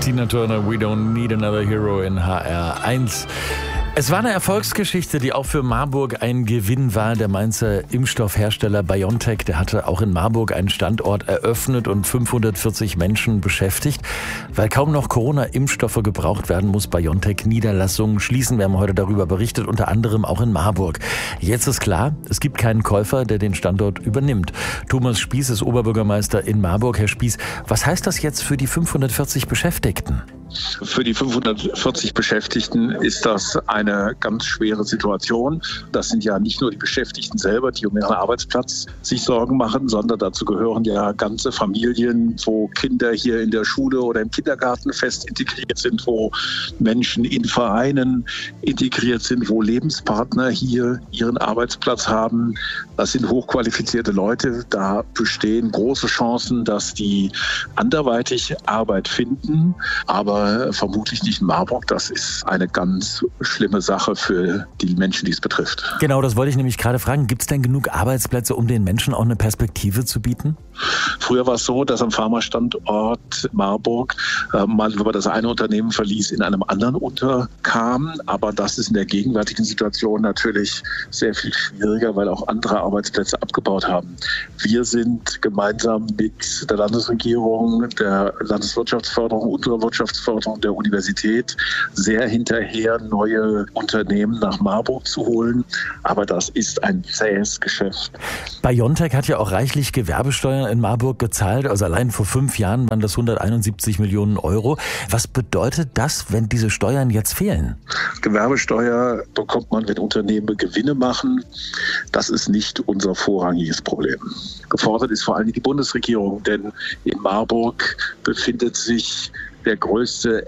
Tina Turner, We Don't Need Another Hero in HR1. Es war eine Erfolgsgeschichte, die auch für Marburg ein Gewinn war. Der Mainzer Impfstoffhersteller BioNTech, der hatte auch in Marburg einen Standort eröffnet und 540 Menschen beschäftigt. Weil kaum noch Corona-Impfstoffe gebraucht werden, muss BioNTech Niederlassungen schließen. Wir haben heute darüber berichtet, unter anderem auch in Marburg. Jetzt ist klar, es gibt keinen Käufer, der den Standort übernimmt. Thomas Spieß ist Oberbürgermeister in Marburg. Herr Spieß, was heißt das jetzt für die 540 Beschäftigten? Für die 540 Beschäftigten ist das eine ganz schwere Situation. Das sind ja nicht nur die Beschäftigten selber, die um ihren Arbeitsplatz sich Sorgen machen, sondern dazu gehören ja ganze Familien, wo Kinder hier in der Schule oder im Kindergarten fest integriert sind, wo Menschen in Vereinen integriert sind, wo Lebenspartner hier ihren Arbeitsplatz haben. Das sind hochqualifizierte Leute. Da bestehen große Chancen, dass die anderweitig Arbeit finden, aber vermutlich nicht in Marburg. Das ist eine ganz schlimme Sache für die Menschen, die es betrifft. Genau, das wollte ich nämlich gerade fragen. Gibt es denn genug Arbeitsplätze, um den Menschen auch eine Perspektive zu bieten? Früher war es so, dass am Pharma-Standort Marburg mal, wenn man das eine Unternehmen verließ, in einem anderen unterkam. Aber das ist in der gegenwärtigen Situation natürlich sehr viel schwieriger, weil auch andere Arbeitsplätze abgebaut haben. Wir sind gemeinsam mit der Landesregierung, der Landeswirtschaftsförderung und der Wirtschaftsförderung der Universität sehr hinterher, neue Unternehmen nach Marburg zu holen. Aber das ist ein zähes Geschäft. BioNTech hat ja auch reichlich Gewerbesteuern in Marburg gezahlt. Also allein vor 5 Jahren waren das 171 Millionen Euro. Was bedeutet das, wenn diese Steuern jetzt fehlen? Gewerbesteuer bekommt man, wenn Unternehmen Gewinne machen. Das ist nicht unser vorrangiges Problem. Gefordert ist vor allem die Bundesregierung, denn in Marburg befindet sich der größte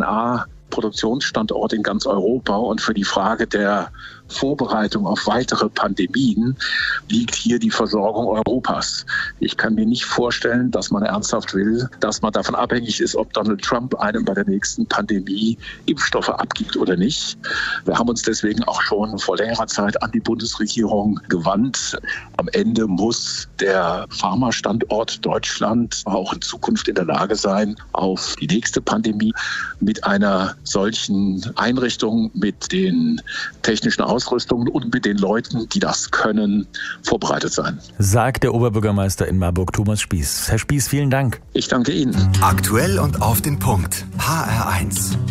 mRNA-Produktionsstandort in ganz Europa. Und für die Frage der Vorbereitung auf weitere Pandemien liegt hier die Versorgung Europas. Ich kann mir nicht vorstellen, dass man ernsthaft will, dass man davon abhängig ist, ob Donald Trump einem bei der nächsten Pandemie Impfstoffe abgibt oder nicht. Wir haben uns deswegen auch schon vor längerer Zeit an die Bundesregierung gewandt. Am Ende muss der Pharma-Standort Deutschland auch in Zukunft in der Lage sein, auf die nächste Pandemie mit einer solchen Einrichtung, mit den technischen Ausrüstungen und mit den Leuten, die das können, vorbereitet sein. Sagt der Oberbürgermeister in Marburg, Thomas Spieß. Herr Spieß, vielen Dank. Ich danke Ihnen. Aktuell und auf den Punkt. HR1.